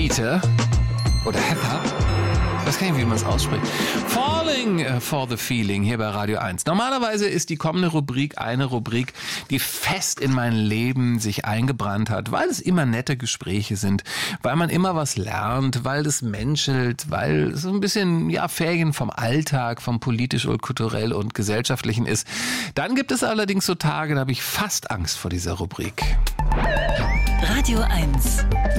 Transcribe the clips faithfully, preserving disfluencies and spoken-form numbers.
Peter oder Heather. Ich weiß gar nicht, wie man es ausspricht. Falling for the Feeling hier bei Radio eins. Normalerweise ist die kommende Rubrik eine Rubrik, die fest in mein Leben sich eingebrannt hat, weil es immer nette Gespräche sind, weil man immer was lernt, weil es menschelt, weil es so ein bisschen ja Ferien vom Alltag, vom politisch und kulturell und gesellschaftlichen ist. Dann gibt es allerdings so Tage, da habe ich fast Angst vor dieser Rubrik. Radio eins.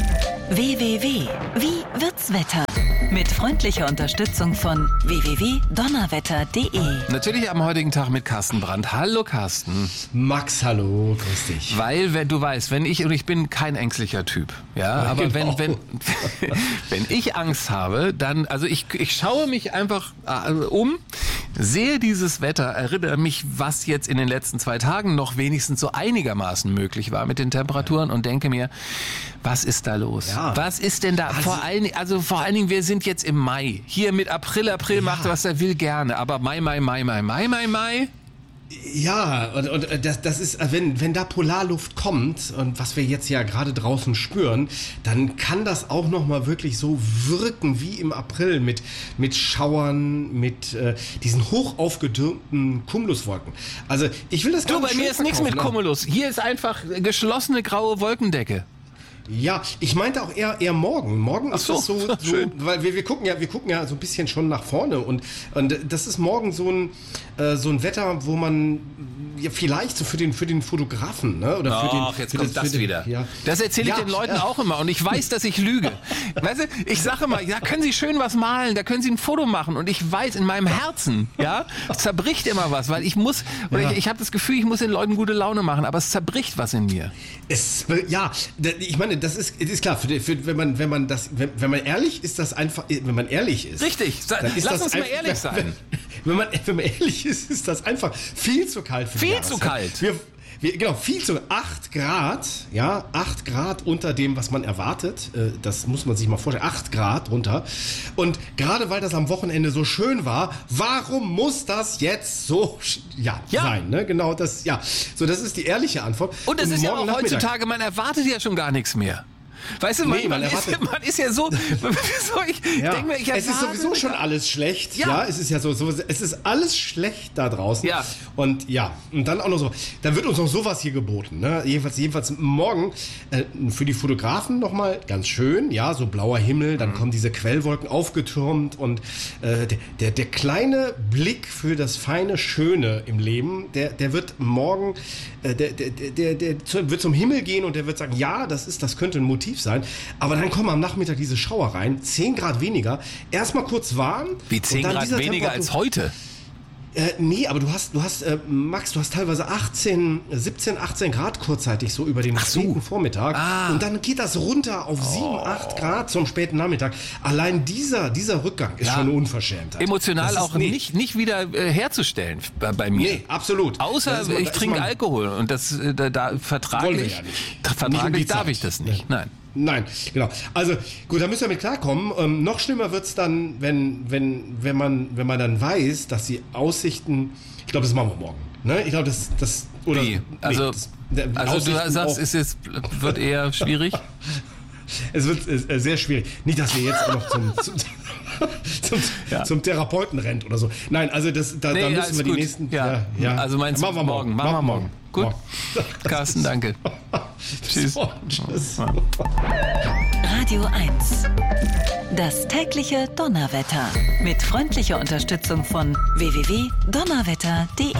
W W W. Wie wird's Wetter? Mit freundlicher Unterstützung von w w w punkt donnerwetter punkt d e. Natürlich am heutigen Tag mit Carsten Brandt. Hallo Carsten. Max, hallo, grüß dich. Weil, wenn du weißt, wenn ich, und ich bin kein ängstlicher Typ, ja, aber genau. wenn, wenn, wenn ich Angst habe, dann, also ich, ich schaue mich einfach um, sehe dieses Wetter, erinnere mich, was jetzt in den letzten zwei Tagen noch wenigstens so einigermaßen möglich war mit den Temperaturen und denke mir, was ist da los? Ja. Was ist denn da? Also, vor allen, also vor allen Dingen, wir sind jetzt im Mai. Hier mit April, April ja. macht, was er will, gerne. Aber Mai, Mai, Mai, Mai, Mai, Mai, Mai. Ja, und, und das, das ist, wenn, wenn da Polarluft kommt und was wir jetzt ja gerade draußen spüren, dann kann das auch nochmal wirklich so wirken wie im April mit, mit Schauern, mit äh, diesen hoch aufgetürmten Cumuluswolken. Also ich will das gar nicht. Du, bei mir ist nichts mit Cumulus. Hier ist einfach geschlossene graue Wolkendecke. Ja, ich meinte auch eher eher morgen. Morgen ist so, das so, so weil wir, wir gucken ja, wir gucken ja so ein bisschen schon nach vorne und und das ist morgen so ein äh, so ein Wetter, wo man ja vielleicht so für den für den Fotografen, ne, oder für Ach, den jetzt für kommt das, das den, wieder. Ja. Das erzähle ich ja, den Leuten ja. auch immer und ich weiß, dass ich lüge. Weißt du, ich sage immer, da können Sie schön was malen, da können Sie ein Foto machen und ich weiß in meinem Herzen, ja, es zerbricht immer was, weil ich muss oder ja. ich, ich habe das Gefühl, ich muss den Leuten gute Laune machen, aber es zerbricht was in mir. Es ja, ich meine, das ist ist klar. Für, für, wenn man wenn man das wenn, wenn man ehrlich ist, das einfach wenn man ehrlich ist. Richtig. Dann ist Lass uns mal ehrlich sein. Wenn, wenn man wenn man ehrlich ist, ist das einfach viel zu kalt für die Viel zu kalt. Wir, wir, genau, viel zu acht Grad, ja, acht Grad unter dem, was man erwartet. Das muss man sich mal vorstellen. acht Grad runter. Und gerade weil das am Wochenende so schön war, warum muss das jetzt so ja, ja. sein? Ne? Genau das, ja. So, das ist die ehrliche Antwort. Und es ist ja auch heutzutage, man erwartet ja schon gar nichts mehr. Weißt du, man, nee, man, man, ist, man ist ja so, so ich ja. denke mir, ich es ist sowieso schon alles schlecht, ja. ja, es ist ja so, so, es ist alles schlecht da draußen, ja. Und ja, und dann auch noch so, dann wird uns noch sowas hier geboten, ne? jedenfalls, jedenfalls morgen äh, für die Fotografen nochmal ganz schön, ja, so blauer Himmel, dann mhm. kommen diese Quellwolken aufgetürmt und äh, der, der, der kleine Blick für das feine Schöne im Leben, der, der wird morgen, äh, der, der, der, der, der wird zum Himmel gehen und der wird sagen, ja, das ist, das könnte ein Motiv sein. Aber dann kommen am Nachmittag diese Schauer rein, zehn Grad weniger, erstmal kurz warm. Wie zehn Grad weniger als heute? Äh, nee, aber du hast, du hast, äh, Max, du hast teilweise achtzehn, siebzehn, achtzehn Grad kurzzeitig so über den späten so. Vormittag. Ah. Und dann geht das runter auf sieben, acht Grad zum späten Nachmittag. Allein dieser, dieser Rückgang ist ja. schon eine Unverschämtheit. Emotional ist, auch nee. nicht, nicht wieder äh, herzustellen bei, bei mir. Nee, absolut. Außer man, ich trinke Alkohol und das äh, da, da vertraglich, ja nicht. vertraglich nicht um darf ich das nicht. Ja. Nein. Nein, genau. Also gut, da müssen wir mit klarkommen. Ähm, noch schlimmer wird's dann, wenn, wenn, wenn, man, wenn man dann weiß, dass die Aussichten, ich glaube, das machen wir morgen. Ne? Ich glaube, das, das oder Wie? Also, nee, das, der, also du sagst, es ist, wird eher schwierig? Es wird äh, sehr schwierig. Nicht, dass wir jetzt noch zum, zum, zum, ja. zum Therapeuten rennt oder so. Nein, also das, da, nee, da müssen wir die gut. nächsten... Ja. Ja, ja. Also meinst du machen wir morgen. Machen wir morgen. Gut. Morgen. Carsten, danke. Tschüss. So, tschüss. Radio eins. Das tägliche Donnerwetter. Mit freundlicher Unterstützung von w w w punkt donnerwetter punkt d e.